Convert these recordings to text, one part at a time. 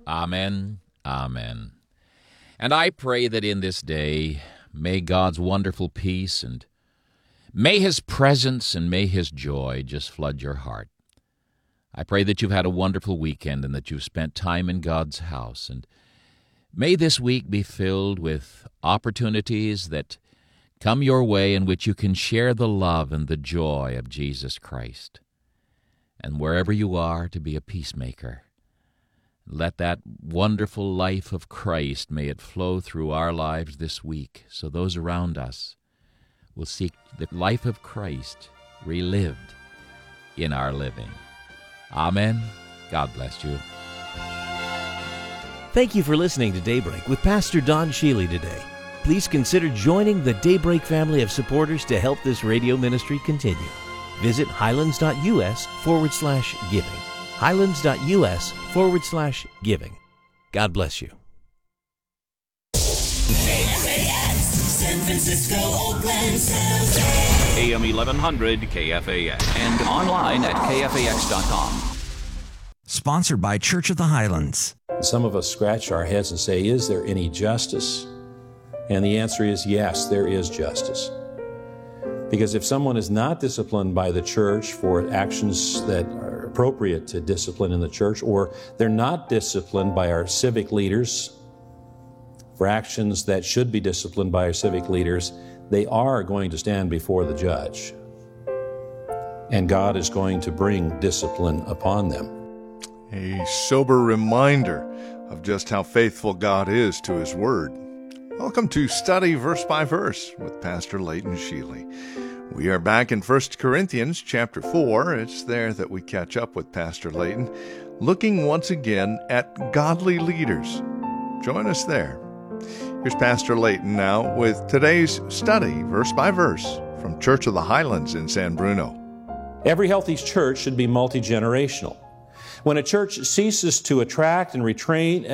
Amen. Amen. And I pray that in this day, may God's wonderful peace and may His presence and may His joy just flood your heart. I pray that you've had a wonderful weekend and that you've spent time in God's house. And may this week be filled with opportunities that come your way in which you can share the love and the joy of Jesus Christ. And wherever you are, to be a peacemaker. Let that wonderful life of Christ, may it flow through our lives this week, so those around us will seek the life of Christ relived in our living. Amen. God bless you. Thank you for listening to Daybreak with Pastor Don Shealy today. Please consider joining the Daybreak family of supporters to help this radio ministry continue. Visit highlands.us/giving. highlands.us/giving. God bless you. KFAX, San Francisco, Oakland, San Jose. AM 1100 KFAX and online at KFAX.com. Sponsored by Church of the Highlands. Some of us scratch our heads and say, is there any justice? And the answer is yes, there is justice. Because if someone is not disciplined by the church for actions that are appropriate to discipline in the church, or they're not disciplined by our civic leaders for actions that should be disciplined by our civic leaders, they are going to stand before the judge. And God is going to bring discipline upon them. A sober reminder of just how faithful God is to His Word. Welcome to Study Verse by Verse with Pastor Leighton Shealy. We are back in 1 Corinthians chapter 4. It's there that we catch up with Pastor Leighton, looking once again at godly leaders. Join us there. Here's Pastor Leighton now with today's Study Verse by Verse from Church of the Highlands in San Bruno. Every healthy church should be multi-generational. When a church ceases to attract and retain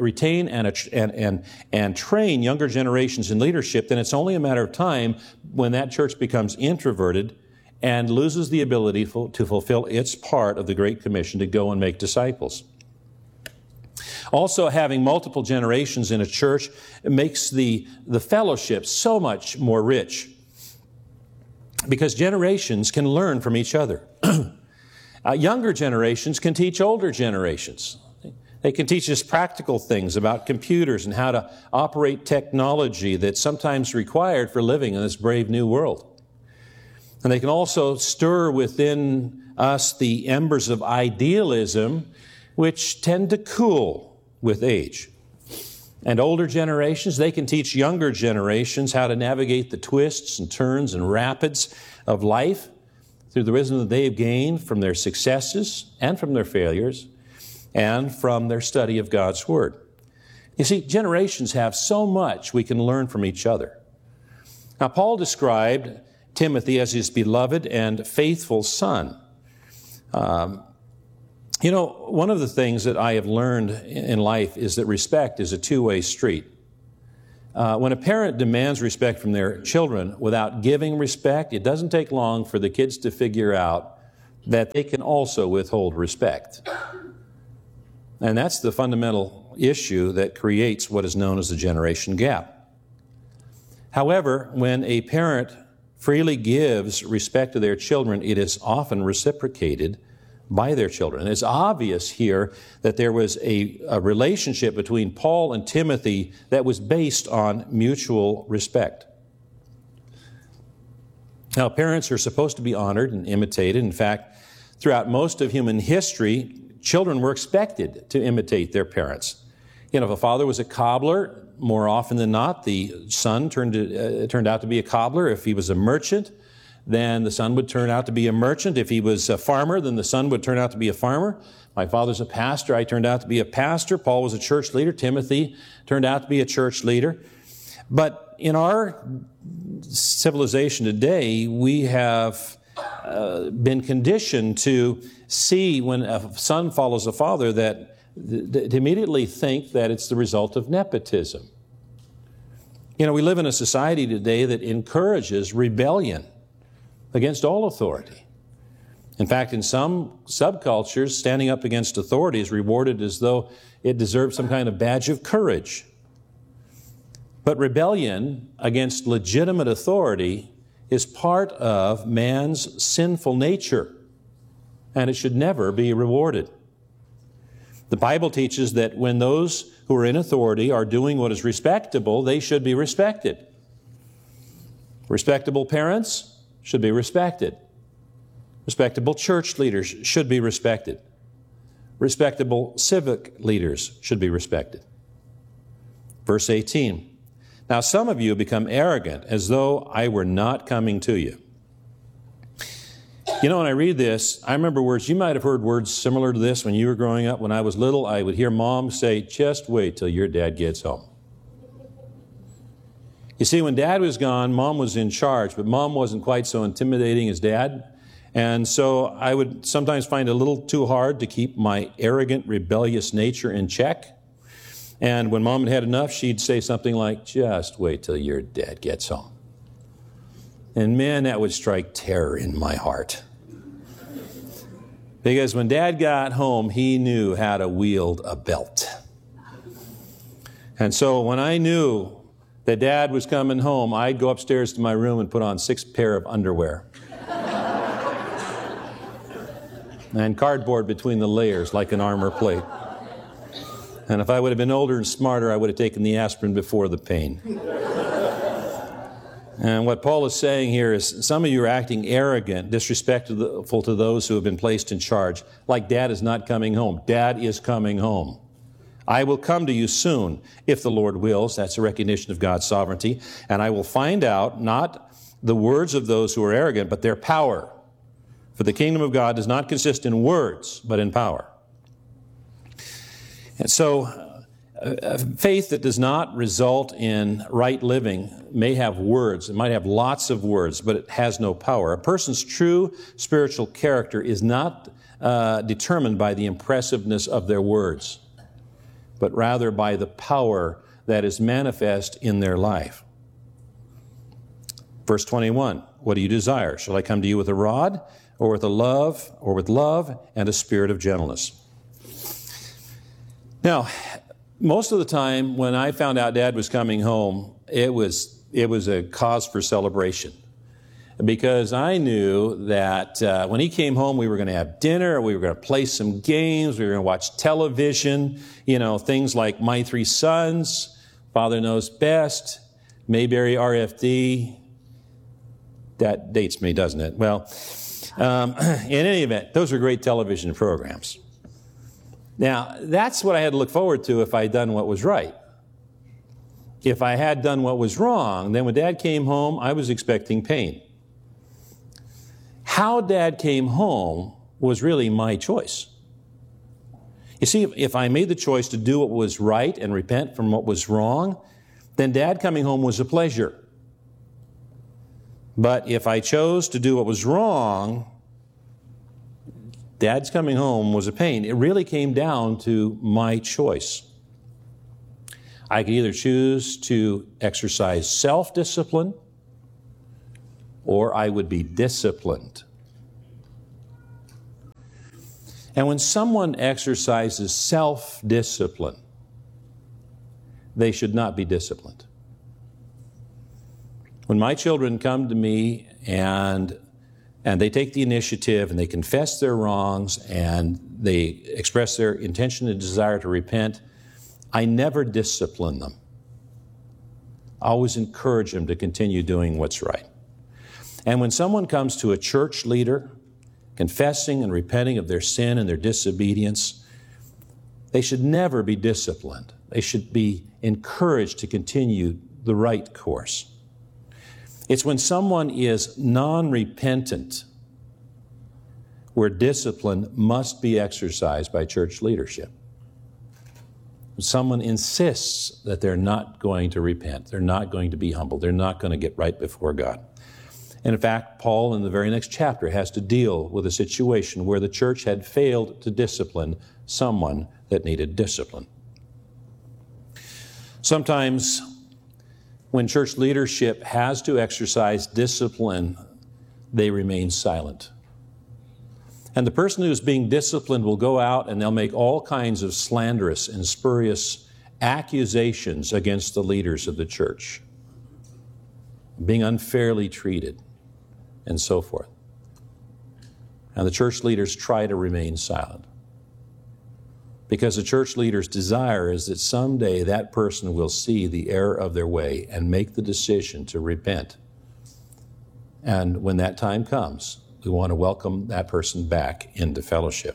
and train younger generations in leadership, then it's only a matter of time when that church becomes introverted and loses the ability to fulfill its part of the Great Commission to go and make disciples. Also, having multiple generations in a church makes the fellowship so much more rich, because generations can learn from each other. Younger generations can teach older generations. They can teach us practical things about computers and how to operate technology that's sometimes required for living in this brave new world. And they can also stir within us the embers of idealism, which tend to cool with age. And older generations, they can teach younger generations how to navigate the twists and turns and rapids of life through the wisdom that they have gained from their successes and from their failures and from their study of God's Word. You see, generations have so much we can learn from each other. Now, Paul described Timothy as his beloved and faithful son. One of the things that I have learned in life is that respect is a two-way street. When a parent demands respect from their children without giving respect, it doesn't take long for the kids to figure out that they can also withhold respect. And that's the fundamental issue that creates what is known as the generation gap. However, when a parent freely gives respect to their children, it is often reciprocated by their children. It's obvious here that there was a relationship between Paul and Timothy that was based on mutual respect. Now, parents are supposed to be honored and imitated. In fact, throughout most of human history, children were expected to imitate their parents. If a father was a cobbler, more often than not, the son turned out to be a cobbler. If he was a merchant, then the son would turn out to be a merchant. If he was a farmer, then the son would turn out to be a farmer. My father's a pastor. I turned out to be a pastor. Paul was a church leader. Timothy turned out to be a church leader. But in our civilization today, we have been conditioned to see when a son follows a father that to immediately think that it's the result of nepotism. We live in a society today that encourages rebellion against all authority. In fact, in some subcultures, standing up against authority is rewarded as though it deserves some kind of badge of courage. But rebellion against legitimate authority is part of man's sinful nature, and it should never be rewarded. The Bible teaches that when those who are in authority are doing what is respectable, they should be respected. Respectable parents should be respected. Respectable church leaders should be respected. Respectable civic leaders should be respected. Verse 18. Now some of you become arrogant, as though I were not coming to you. You know, when I read this, I remember words, you might have heard words similar to this when you were growing up. When I was little, I would hear Mom say, just wait till your dad gets home. You see, when Dad was gone, Mom was in charge, but Mom wasn't quite so intimidating as Dad. And so I would sometimes find it a little too hard to keep my arrogant, rebellious nature in check. And when Mom had had enough, she'd say something like, just wait till your dad gets home. And man, that would strike terror in my heart. Because when Dad got home, he knew how to wield a belt. And so when I knew that Dad was coming home, I'd go upstairs to my room and put on 6 pair of underwear. And cardboard between the layers like an armor plate. And if I would have been older and smarter, I would have taken the aspirin before the pain. And what Paul is saying here is some of you are acting arrogant, disrespectful to those who have been placed in charge, like Dad is not coming home. Dad is coming home. I will come to you soon, if the Lord wills. That's a recognition of God's sovereignty. And I will find out not the words of those who are arrogant, but their power. For the kingdom of God does not consist in words, but in power. And so, faith that does not result in right living may have words. It might have lots of words, but it has no power. A person's true spiritual character is not determined by the impressiveness of their words, but rather by the power that is manifest in their life. Verse 21, what do you desire? Shall I come to you with a rod, or with love and a spirit of gentleness? Now, most of the time when I found out Dad was coming home, it was a cause for celebration. Because I knew that when he came home, we were going to have dinner, we were going to play some games, we were going to watch television, things like My Three Sons, Father Knows Best, Mayberry RFD. That dates me, doesn't it? Well, in any event, those were great television programs. Now, that's what I had to look forward to if I had done what was right. If I had done what was wrong, then when Dad came home, I was expecting pain. How Dad came home was really my choice. You see, if I made the choice to do what was right and repent from what was wrong, then Dad coming home was a pleasure. But if I chose to do what was wrong, Dad's coming home was a pain. It really came down to my choice. I could either choose to exercise self-discipline, or I would be disciplined. And when someone exercises self-discipline, they should not be disciplined. When my children come to me and they take the initiative and they confess their wrongs and they express their intention and desire to repent, I never discipline them. I always encourage them to continue doing what's right. And when someone comes to a church leader confessing and repenting of their sin and their disobedience, they should never be disciplined. They should be encouraged to continue the right course. It's when someone is non-repentant where discipline must be exercised by church leadership. When someone insists that they're not going to repent, they're not going to be humble, they're not going to get right before God. And in fact, Paul in the very next chapter has to deal with a situation where the church had failed to discipline someone that needed discipline. Sometimes when church leadership has to exercise discipline, they remain silent. And the person who's being disciplined will go out and they'll make all kinds of slanderous and spurious accusations against the leaders of the church, being unfairly treated, and so forth. And the church leaders try to remain silent, because the church leader's desire is that someday that person will see the error of their way and make the decision to repent. And when that time comes, we want to welcome that person back into fellowship.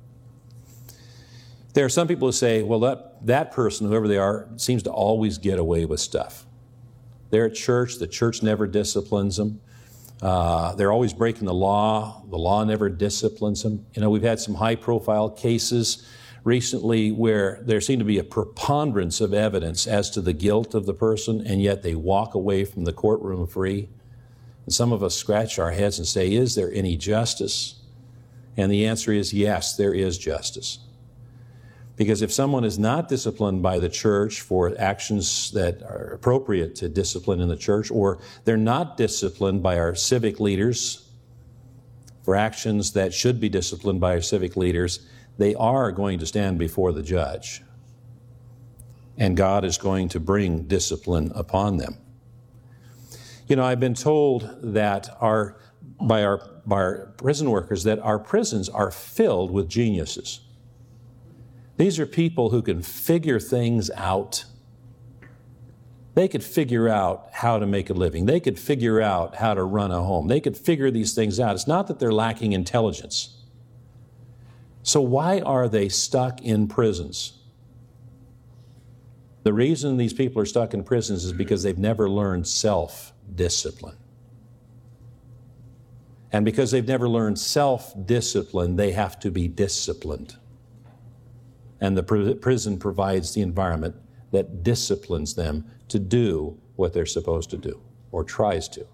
There are some people who say, well, that person, whoever they are, seems to always get away with stuff. They're at church, the church never disciplines them. They're always breaking the law never disciplines them. You know, we've had some high-profile cases recently where there seemed to be a preponderance of evidence as to the guilt of the person, and yet they walk away from the courtroom free. And some of us scratch our heads and say, is there any justice? And the answer is yes, there is justice. Because if someone is not disciplined by the church for actions that are appropriate to discipline in the church, or they're not disciplined by our civic leaders for actions that should be disciplined by our civic leaders, they are going to stand before the judge. And God is going to bring discipline upon them. You know, I've been told that by our prison workers that our prisons are filled with geniuses. These are people who can figure things out. They could figure out how to make a living. They could figure out how to run a home. They could figure these things out. It's not that they're lacking intelligence. So why are they stuck in prisons? The reason these people are stuck in prisons is because they've never learned self-discipline. And because they've never learned self-discipline, they have to be disciplined. And the prison provides the environment that disciplines them to do what they're supposed to do, or tries to.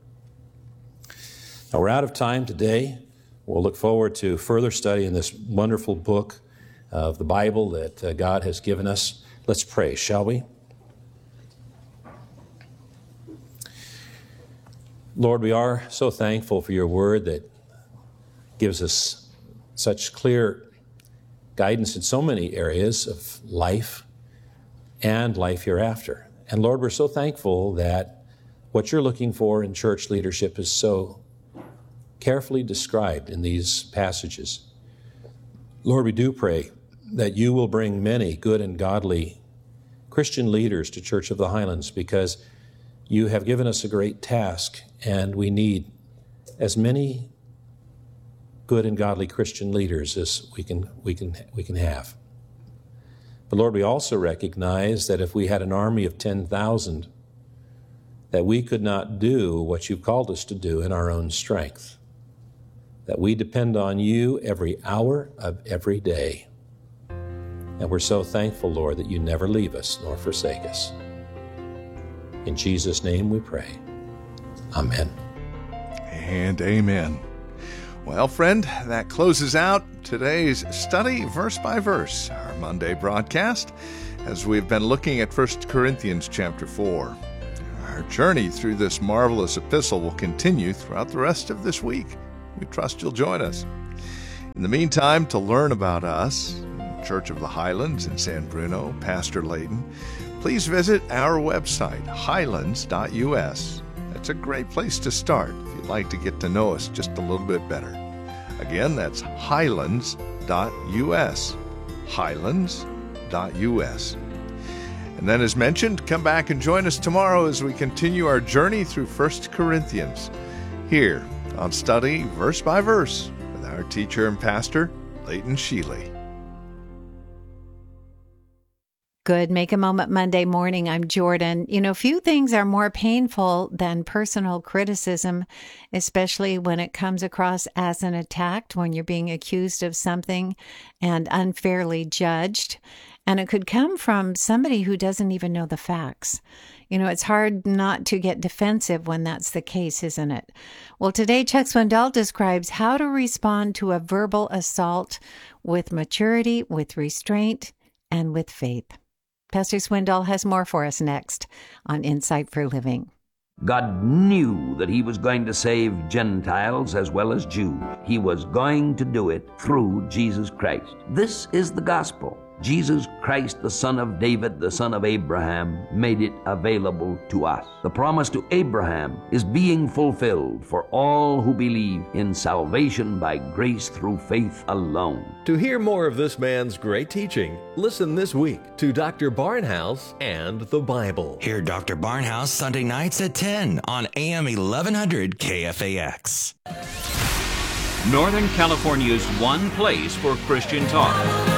Now, we're out of time today. We'll look forward to further study in this wonderful book of the Bible that God has given us. Let's pray, shall we? Lord, we are so thankful for your word that gives us such clear guidance in so many areas of life and life hereafter. And Lord, we're so thankful that what you're looking for in church leadership is so carefully described in these passages. Lord, we do pray that you will bring many good and godly Christian leaders to Church of the Highlands, because you have given us a great task, and we need as many good and godly Christian leaders as we can have. But Lord, we also recognize that if we had an army of 10,000, that we could not do what you've called us to do in our own strength, that we depend on you every hour of every day. And we're so thankful, Lord, that you never leave us nor forsake us. In Jesus' name we pray. Amen. And amen. Well, friend, that closes out today's study verse by verse, our Monday broadcast, as we've been looking at 1 Corinthians chapter 4. Our journey through this marvelous epistle will continue throughout the rest of this week. We trust you'll join us. In the meantime, to learn about us, Church of the Highlands in San Bruno, Pastor Layton, please visit our website, highlands.us. That's a great place to start if you'd like to get to know us just a little bit better. Again, that's highlands.us, highlands.us. And then, as mentioned, come back and join us tomorrow as we continue our journey through 1 Corinthians here on Study Verse by Verse with our teacher and pastor, Layton Sheely. Good Make a Moment Monday morning. I'm Jordan. You know, few things are more painful than personal criticism, especially when it comes across as an attack, when you're being accused of something and unfairly judged. And it could come from somebody who doesn't even know the facts. You know, it's hard not to get defensive when that's the case, isn't it? Well, today Chuck Swindoll describes how to respond to a verbal assault with maturity, with restraint, and with faith. Pastor Swindoll has more for us next on Insight for Living. God knew that he was going to save Gentiles as well as Jews. He was going to do it through Jesus Christ. This is the gospel. Jesus Christ, the son of David, the son of Abraham, made it available to us. The promise to Abraham is being fulfilled for all who believe in salvation by grace through faith alone. To hear more of this man's great teaching, listen this week to Dr. Barnhouse and the Bible. Hear Dr. Barnhouse Sunday nights at 10 on AM 1100 KFAX. Northern California's one place for Christian talk.